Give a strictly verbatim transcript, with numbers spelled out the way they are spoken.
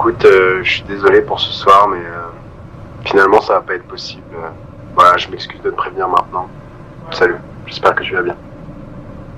écoute, euh, je suis désolé pour ce soir, mais euh, finalement ça va pas être possible. Euh, voilà, je m'excuse de te prévenir maintenant. Salut, j'espère que tu vas bien.